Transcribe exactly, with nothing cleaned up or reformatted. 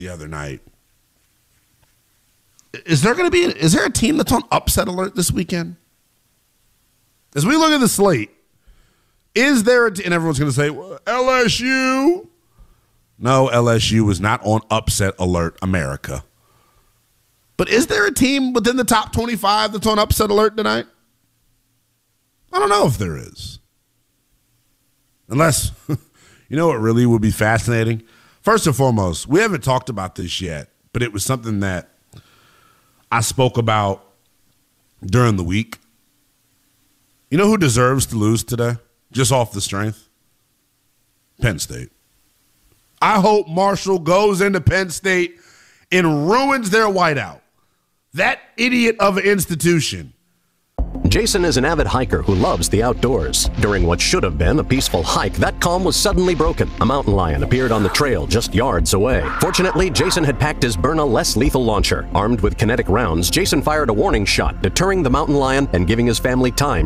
the other night. Is there going to be, is there a team that's on upset alert this weekend? As we look at the slate, is there, a t- and everyone's going to say, well, L S U. No, L S U is not on upset alert, America. But is there a team within the top twenty-five that's on upset alert tonight? I don't know if there is. Unless, you know what really would be fascinating? First and foremost, we haven't talked about this yet, but it was something that I spoke about during the week. You know who deserves to lose today, just off the strength? Penn State. I hope Marshall goes into Penn State and ruins their whiteout. That idiot of an institution. Jason is an avid hiker who loves the outdoors. During what should have been a peaceful hike, that calm was suddenly broken. A mountain lion appeared on the trail just yards away. Fortunately, Jason had packed his Byrna less lethal launcher. Armed with kinetic rounds, Jason fired a warning shot, deterring the mountain lion and giving his family time